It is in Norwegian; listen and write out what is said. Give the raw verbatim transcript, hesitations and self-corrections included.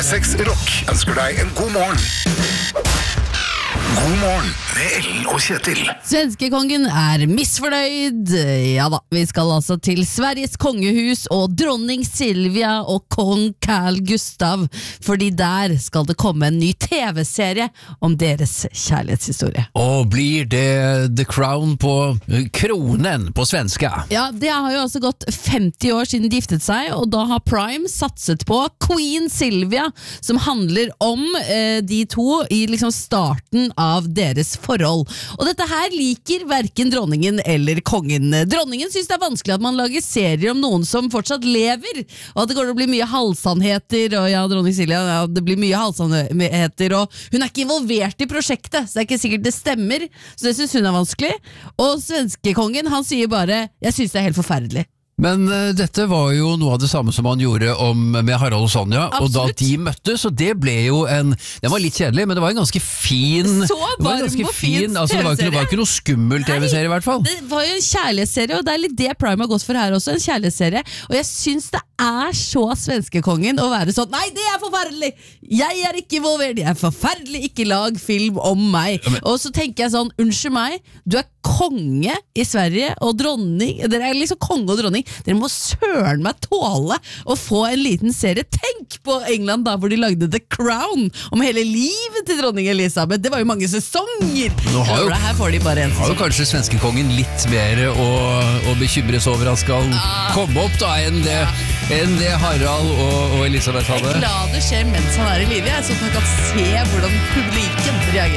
seks Rock ønsker deg en god morgen. God morgen med Ellen og Kjetil. Svenskekongen er misfornøyd. Ja da, vi skal altså til Sveriges kongehus og dronning Silvia og kong Carl Gustav, fordi der skal det komme en ny tv-serie om deres kjærlighetshistorie. Og blir det The Crown på kronen på svenska? Ja, det har jo altså gått femti år siden de giftet seg, og da har Prime satset på Queen Silvia, som handler om eh, de to i liksom starten av deres forhold. Og dette her liker hverken dronningen eller kongen. Dronningen synes det er vanskelig at man lager serier om noen som fortsatt lever, og at det går til å bli mye halvsannheter, og ja, dronning Silvia, ja, det blir mye halvsannheter, og hun er ikke involvert i prosjektet, så det er ikke sikkert det stemmer, så det synes hun er vanskelig. Og svenskekongen, han sier bare, jeg synes det er helt forferdelig. Men uh, dette var jo noe av det samme som han gjorde om, med Harald og Sonja. Absolutt. Og da de møttes, og det ble jo en, den var litt kjedelig, men det var en ganske fin, så varm ganske og fin altså, det, var ikke, det var ikke noe skummel tv-serie i hvert fall. Det var jo en kjærlighetsserie, og det er litt det Prime har gått for her også, en kjærlighetsserie, og jeg synes det er så svenskekongen å være sånn, nei, det er forferdelig, jeg er ikke involvert, jeg er forferdelig, ikke lag film om meg. Ja, men, og så tenker jeg sånn, unnskyld meg, du er konge i Sverige, og dronning, dere er liksom konge og dronning, dere må søren meg tåle å få en liten serie. Tenk på England da, hvor de lagde The Crown om hele livet til dronning Elisabeth. Det var jo mange sesonger. Nå har jo, her får de bare en har jo kanskje svenskekongen litt mer å, å bekymres over han skal ah. komme opp da enn det, enn det Harald og, og Elisabeth hadde. Jeg er glad det skjer mens han er i livet, så han kan se hvordan publiken reagerer.